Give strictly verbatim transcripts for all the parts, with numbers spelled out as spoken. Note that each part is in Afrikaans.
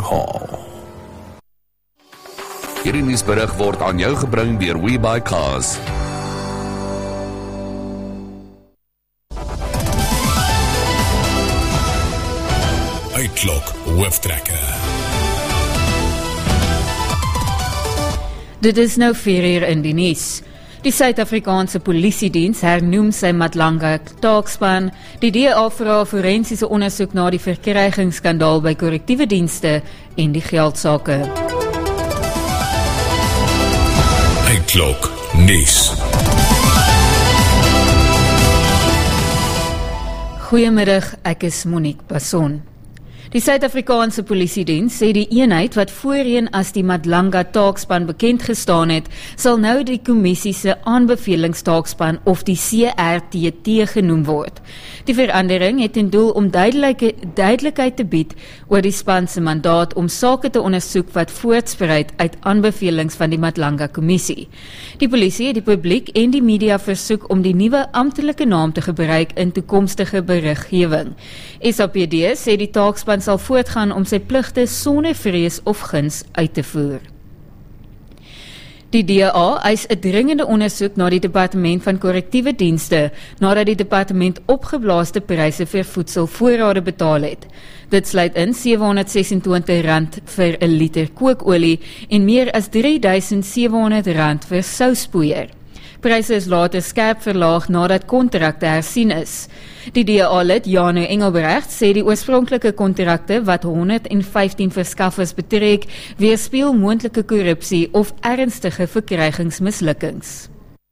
call. Hierdie nuusberig word aan jou gebring deur WeBuyCars. Uitklok hooftrekker. Dit is nou vier uur in die nuus. Die Suid-Afrikaanse Polisiediens hernoem sy Madlanga taakspan. Die D A vra forensiese ondersoek na die verkrygingsskandaal by korrektiewe dienste en die geldsaake. Uitklok nuus. Goeiemiddag, ek is Monique Passon. Die Suid-Afrikaanse Polisiediens sê die eenheid wat voorheen as die Madlanga taakspan bekend gestaan het, sal nou die kommissie se aanbevelingstaakspan of die C R T T genoem word. Die verandering het ten doel om duidelike, duidelikheid te bied oor die span se mandaat om sake te ondersoek wat voortspruit uit aanbevelings van die Madlanga kommissie. Die polisie het die publiek en die media versoek om die nuwe amptelike naam te gebruik in toekomstige beriggewing. S A P D sê die taakspan sal voortgaan om sy pligte sonder vrees of guns uit te voer. Die D A eis 'n dringende ondersoek na die departement van korrektiewe dienste nadat die departement opgeblaaste pryse vir voedselvoorrade betaal het. Dit sluit in sewe honderd sesentwintig rand vir 'n liter kookolie en meer as drie duisend sewe honderd rand vir souspoeier. Pryse is later skerp verlaag nadat kontrakte hersien is. Die D A-lid Jano Engelbrecht sê die oorspronklike kontrakte wat honderd vyftien verskaffers betrek, weerspieël moontlike korrupsie of ernstige verkrygingsmislukkings.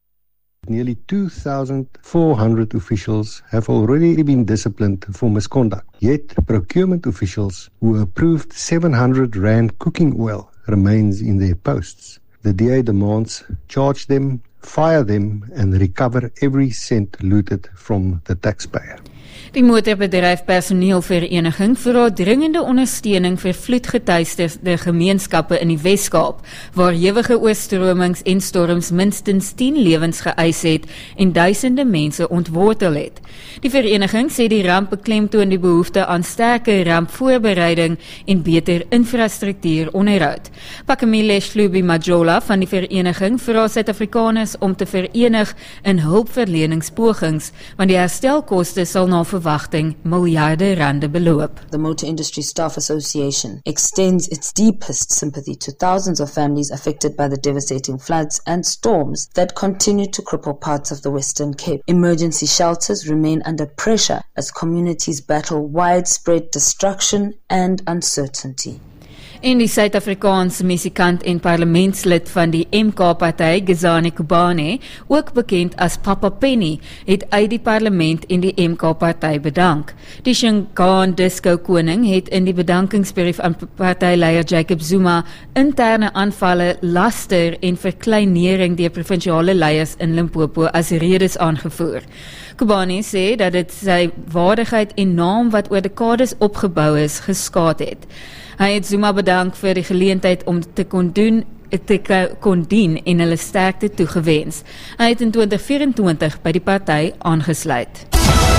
Nearly two thousand four hundred officials have already been disciplined for misconduct. Yet, procurement officials who approved seven hundred rand cooking oil remains in their posts. The D A demands charge them, fire them and recover every cent looted from the taxpayer. Die motorbedryf personeelvereniging vra dringende ondersteuning vir vloedgetuisterde gemeenskappe in die Wes-Kaap, waar ewige oorstromings en storms minstens tien lewens geëis het en duisende mense ontwortel het. Die vereniging sê die ramp beklemtoon die behoefte aan sterker rampvoorbereiding en beter infrastruktuur onderhoud. Pakamile Shlubi Majola van die vereniging vra Suid-Afrikaners om te verenig in hulpverleningspogings, want die herstelkoste sal na verwagting miljarde rande beloop. The Motor Industry Staff Association extends its deepest sympathy to thousands of families affected by the devastating floods and storms that continue to cripple parts of the Western Cape. Emergency shelters remain under pressure as communities battle widespread destruction and uncertainty. En die Suid-Afrikaanse musikant en parlementslid van die M K-party, Gezani Kubane, ook bekend as Papa Penny, het uit die parlement en die M K-party bedank. Die Shingaan Disco Koning het in die bedankingsbrief aan partyleier Jacob Zuma interne aanvalle, laster en verkleinering deur provinsiale leiers in Limpopo as redes aangevoer. Kubane sê dat dit sy waardigheid en naam wat oor dekades opgebou is, geskaad het. Hy het Zuma bedank vir die geleentheid om te kon doen, te kon dien en hulle sterkte toegewens. Hy het in twintig vyf-en-twintig by die party aangesluit.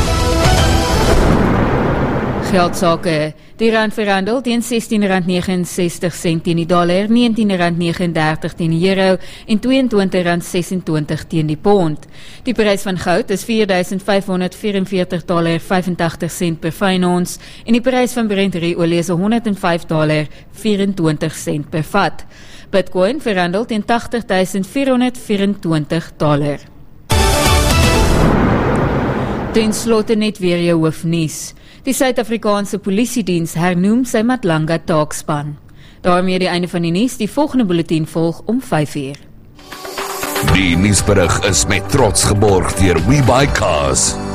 Geldsake. Die rand verhandel teen sestien rand negenensestig sent teen die dollar, negentien rand negenendertig teen die euro en tweeëntwintig rand sesentwintig teen die pond. Die prys van goud is vier duisend vyfhonderd vyfenveertig dollar vyfentagtig sent per fyn ons en die prys van Brent-olie is honderd vyf dollar vyfentwintig sent per vat. Bitcoin verhandel teen tagtig duisend vierhonderd vyfentwintig dollar. Ten slotte net weer jou hoofnuus. Die Suid-Afrikaanse Polisiediens hernoem sy Madlanga taakspan. Daarmee die einde van die nuus, die volgende bulletin volg om vyf uur. Die nuusberig is met trots geborg deur WeBuyCars.